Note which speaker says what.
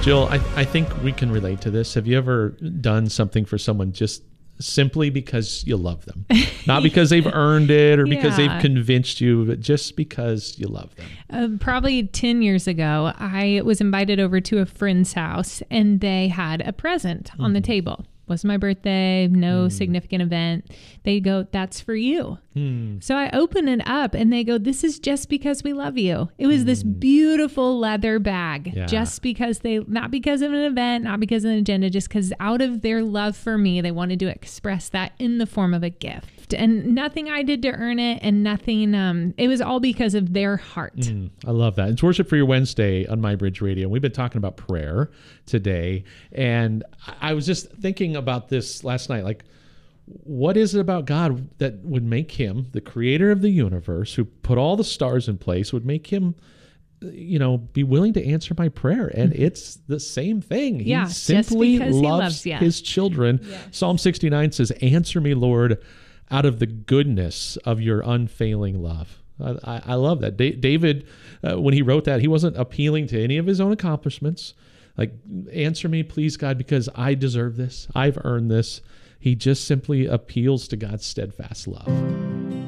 Speaker 1: Jill, I think we can relate to this. Have you ever done something for someone just simply because you love them? Not because they've earned it or because they've convinced you, but just because you love them.
Speaker 2: Probably 10 years ago, I was invited over to a friend's house and they had a present on the table. Wasn't my birthday, no significant event. They go, "That's for you." So I open it up and they go, "This is just because we love you." It was this beautiful leather bag, just because not because of an event, not because of an agenda, just because out of their love for me, they wanted to express that in the form of a gift. And nothing I did to earn it, and nothing, it was all because of their heart.
Speaker 1: I love that. It's Worship for Your Wednesday on MyBridge Radio. We've been talking about prayer today. And I was just thinking about this last night. Like, what is it about God that would make him, the creator of the universe, who put all the stars in place, would make him, be willing to answer my prayer? And it's the same thing. He simply loves his children. Psalm 69 says, "Answer me, Lord, out of the goodness of your unfailing love." I love that. David, when he wrote that, he wasn't appealing to any of his own accomplishments. Like, answer me, please, God, because I deserve this. I've earned this. He just simply appeals to God's steadfast love.